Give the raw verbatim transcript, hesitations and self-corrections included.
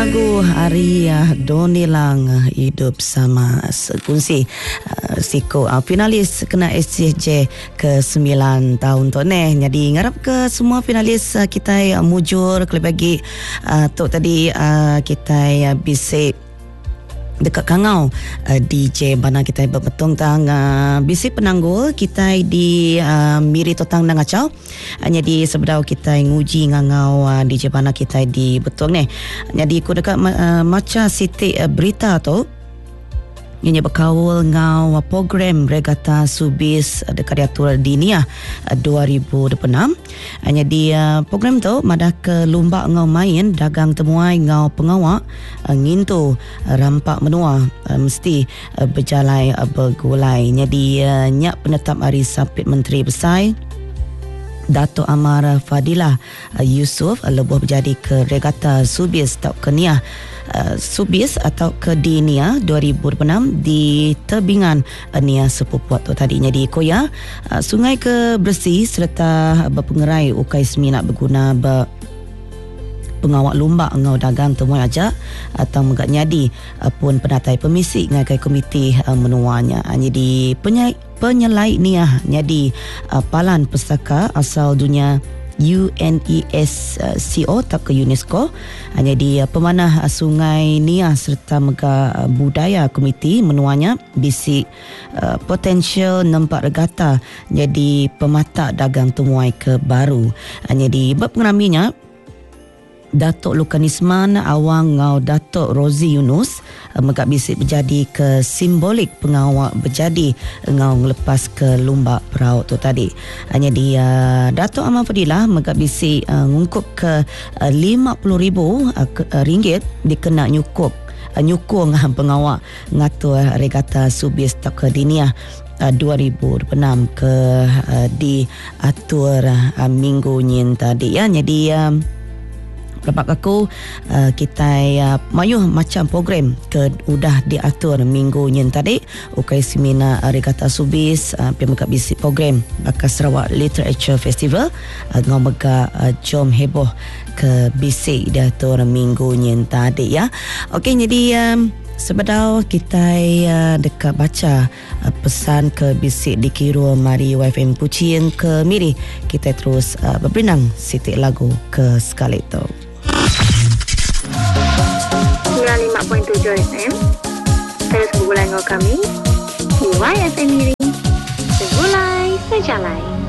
Lagu hari uh, Donilang uh, hidup sama sekongsi uh, Siko uh, finalis kena S C J ke sembilan tahun tu ni. Jadi ngarap ke semua finalis uh, kita uh, mujur kelih bagi uh, tu tadi uh, kita uh, bisik dekat Kangau uh, D J bana kita berbetung tang uh, bisi penanggul kita di uh, Miri Totang Nangacau. Uh, jadi sebedau kita nguji ngangau uh, D J bana kita di betung ni. Jadi ku dekat uh, maca siti uh, berita tu yang berkawal ngau uh, program regata subis uh, dekat diatur dinia uh, dua ribu dua puluh enam. Uh, jadi uh, program tu madah ke lomba ngau main dagang temuai ngau pengawak uh, ngintu uh, rampak menua uh, mesti uh, berjalai uh, bergulai. Jadi uh, nyak penetap hari Sabit Menteri Besar Dato' Amar Fadilah uh, Yusof uh, lebuh berjadi ke regata subis atau kenia uh, subis atau ke di Nia dua ribu dua puluh enam di tebingan uh, Nia Sepupuat tu tadi. Jadi koya uh, sungai ke bersih serta berpengerai ukai semina berguna ber pengawak lomba ngau dagang temuai aja atau megak nyadi uh, pun penatai permisi ngagai komiti uh, menuanya. Uh, jadi penyai penyelai niah nyadi uh, palan pustaka asal dunia UNESCO tak ke UNESCO. Uh, jadi uh, pemanah uh, sungai Nia serta mega uh, budaya komiti menuanya bisi uh, potensial nampak regata jadi pemata dagang temuai ke baru. Uh, jadi bab pengeraminya Datuk Lukanisman awang ngau Datuk Rozi Yunus uh, megak bisik berjadi ke simbolik pengawak berjadi ngau ngelepas ke lomba peraut tu tadi. Hanya di uh, Datuk Amar Fadilah megak bisik uh, ngungkup ke uh, lima puluh ribu uh, ke, uh, ringgit dikena nyukup uh, nyukung uh, pengawak ngatur uh, regata subis tak ke dinia uh, dua ribu dua puluh enam ke uh, diatur uh, minggu nyin tadi ya. Jadi uh, Lepas aku uh, kita uh, mayuh macam program ke udah diatur minggu nyen tadi ukai semina uh, regata subis uh, pi mega bisi program Bakar Sarawak Literature Festival uh, ngau mega uh, jom heboh ke bisi diatur minggu nyen tadi ya. Okey, jadi um, sebedau kita uh, dekat baca uh, pesan ke bisik di Kiro Mari Y F M Pucien ke Miri, kita terus uh, berbrenang sitik lagu ke sekali tu. sembilan puluh lima perpuluhan tujuh F M terus bergulai dengan kami di Y F M Miri, segulai sejalai.